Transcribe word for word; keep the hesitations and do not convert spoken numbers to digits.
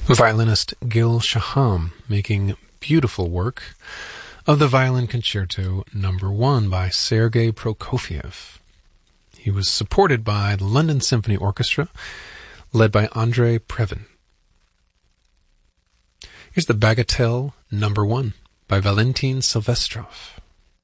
Violinist Gil Shaham making beautiful work of the Violin Concerto Number One by Sergei Prokofiev. He was supported by the London Symphony Orchestra, led by Andrei Previn. Here's the Bagatelle Number One by Valentin Silvestrov.